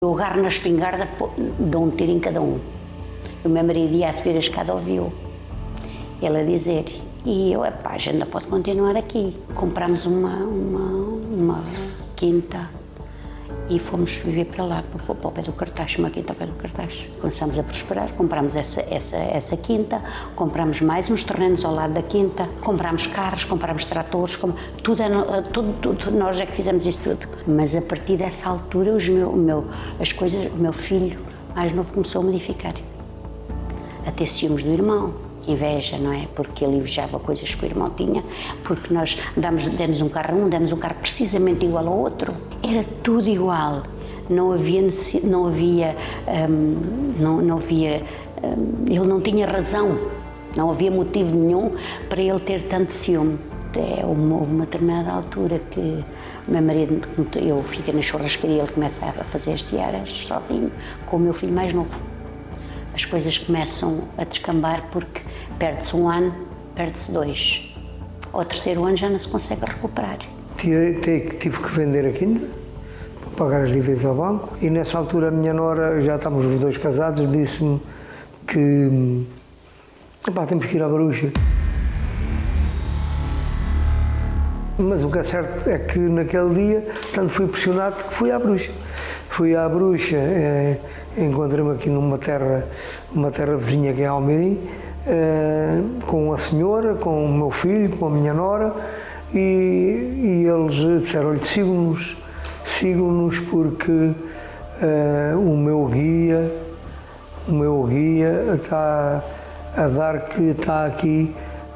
Eu agarro na espingarda, dou um tiro em cada um. O meu marido ia a subir a escada, ouviu ele a dizer, e eu, a gente não pode continuar aqui. Comprámos uma quinta e fomos viver para lá, para o pé do Cartaz, uma quinta ao pé do Cartaz. Começámos a prosperar, comprámos essa quinta, comprámos mais uns terrenos ao lado da quinta, comprámos carros, comprámos tratores, tudo, nós é que fizemos isso tudo. Mas a partir dessa altura, o meu filho mais novo começou a modificar. A ter ciúmes do irmão, inveja, não é? Porque ele invejava coisas que o irmão tinha, porque nós demos um carro a um, demos um carro precisamente igual ao outro. Era tudo igual, não havia, ele não tinha razão, não havia motivo nenhum para ele ter tanto ciúme. Houve uma determinada altura que o meu marido, eu fico na churrascaria, ele começa a fazer as searas sozinho, com o meu filho mais novo. As coisas começam a descambar porque perde-se um ano, perde-se 2. Ao terceiro ano já não se consegue recuperar. Tive que vender a quinta para pagar as dívidas ao banco e nessa altura a minha nora, já estávamos os dois casados, disse-me que temos que ir à Bruxa. Mas o que é certo é que naquele dia tanto fui pressionado que fui à Bruxa. Fui à Bruxa, encontrei-me aqui uma terra vizinha que é Almeirim, com a senhora, com o meu filho, com a minha nora, e eles disseram-lhe, sigam-nos porque o meu guia está a dar que está aqui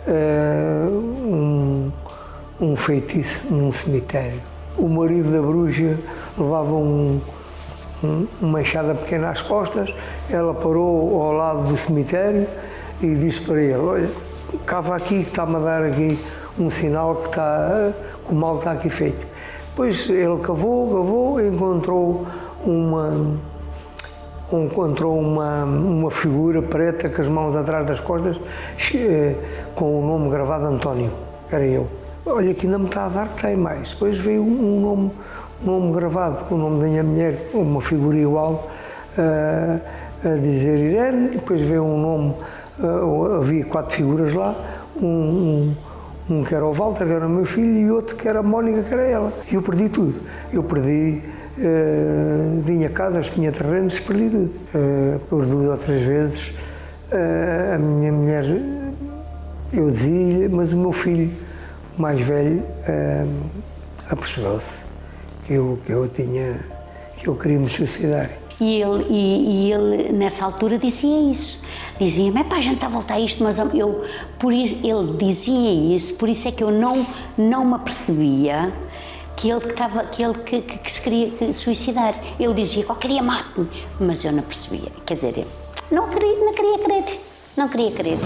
um feitiço num cemitério. O marido da bruxa levava uma enxada pequena às costas, ela parou ao lado do cemitério e disse para ele, olha, cava aqui que está-me a dar aqui um sinal que o mal está aqui feito. Depois ele cavou e encontrou uma figura preta com as mãos atrás das costas, com o nome gravado António, era eu. Olha, que ainda me está a dar que tem mais. Depois veio um nome gravado com o nome da minha mulher, uma figura igual, a dizer Irene, depois veio um nome, havia 4 figuras lá, um que era o Walter, que era o meu filho, e outro que era a Mónica, que era ela. E eu perdi tudo. Tinha casas, tinha terrenos, perdi tudo. Por 2 ou 3 vezes, a minha mulher, eu dizia-lhe, mas o meu filho mais velho apercebeu-se que eu queria me suicidar. E ele nessa altura dizia isso. Dizia-me, a gente está a voltar a isto, mas ele dizia isso, por isso é que eu não me apercebia que ele que se queria suicidar. Ele dizia, qualquer dia mate-me, mas eu não percebia. Quer dizer, não queria crer.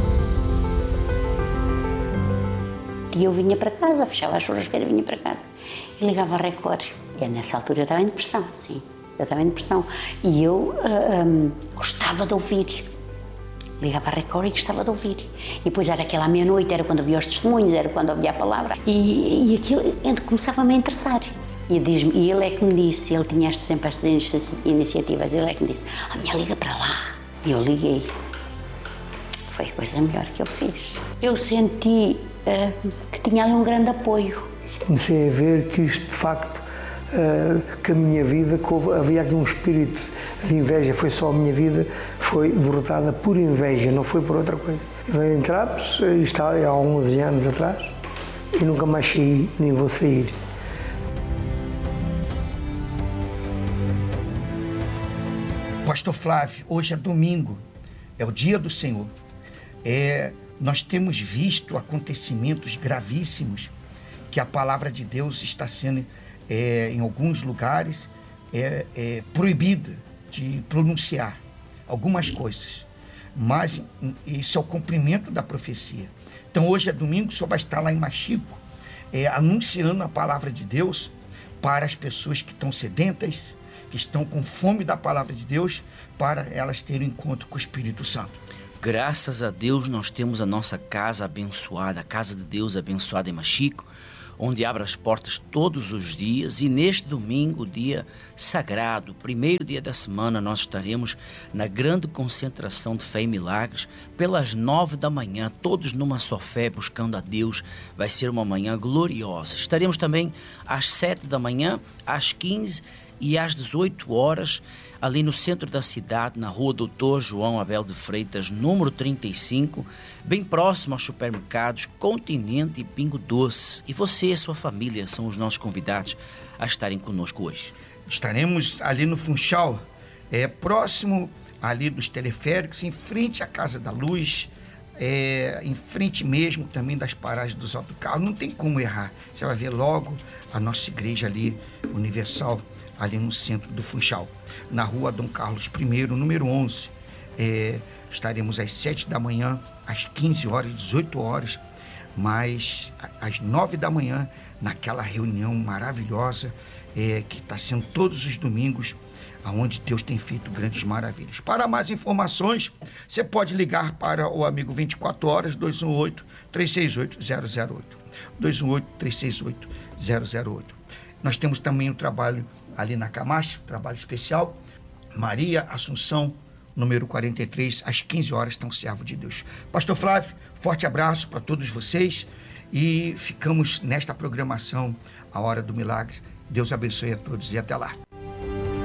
E eu vinha para casa, fechava a churrasqueira e vinha para casa. E ligava a Record. E nessa altura eu estava em depressão, sim. Eu estava em depressão. E eu gostava de ouvir. Ligava a Record e gostava de ouvir. E depois era aquela meia-noite, era quando havia os testemunhos, era quando havia a palavra. E aquilo começava-me a interessar. E ele é que me disse, ele tinha sempre estas iniciativas, ele é que me disse, minha liga para lá. E eu liguei. Foi a coisa melhor que eu fiz. Eu senti que tinha ali um grande apoio. Comecei a ver que isto, de facto, que a minha vida, havia aqui um espírito de inveja, foi só a minha vida, foi derrotada por inveja, não foi por outra coisa. Eu entramos, isto há 11 anos atrás, e nunca mais saí, nem vou sair. Pastor Flávio, hoje é domingo, é o dia do Senhor. Nós temos visto acontecimentos gravíssimos que a palavra de Deus está sendo, em alguns lugares, proibida de pronunciar algumas coisas. Mas isso é o cumprimento da profecia. Então hoje é domingo, o senhor vai estar lá em Machico, anunciando a palavra de Deus para as pessoas que estão sedentas, que estão com fome da palavra de Deus, para elas terem encontro com o Espírito Santo. Graças a Deus nós temos a nossa casa abençoada, a casa de Deus abençoada em Machico, onde abre as portas todos os dias, e neste domingo, dia sagrado, primeiro dia da semana, nós estaremos na grande concentração de Fé e Milagres, pelas 9 da manhã, todos numa só fé, buscando a Deus. Vai ser uma manhã gloriosa. Estaremos também às 7 da manhã, às 15 e às 18 horas, ali no centro da cidade, na rua Doutor João Abel de Freitas, número 35, bem próximo aos supermercados Continente e Pingo Doce. E você e sua família são os nossos convidados a estarem conosco hoje. Estaremos ali no Funchal, próximo ali dos teleféricos, em frente à Casa da Luz, em frente mesmo também das paragens dos autocarros. Não tem como errar. Você vai ver logo a nossa igreja ali, Universal, ali no centro do Funchal, na rua Dom Carlos I, número 11. Estaremos às 7 da manhã, às 15 horas, 18 horas, mas às 9 da manhã, naquela reunião maravilhosa que está sendo todos os domingos, aonde Deus tem feito grandes maravilhas. Para mais informações, você pode ligar para o amigo 24 horas, 218-368-008. 218-368-008. Nós temos também um trabalho ali na Camacho, trabalho especial, Maria Assunção, número 43, às 15 horas, está um servo de Deus. Pastor Flávio, forte abraço para todos vocês e ficamos nesta programação, A Hora do Milagre. Deus abençoe a todos e até lá.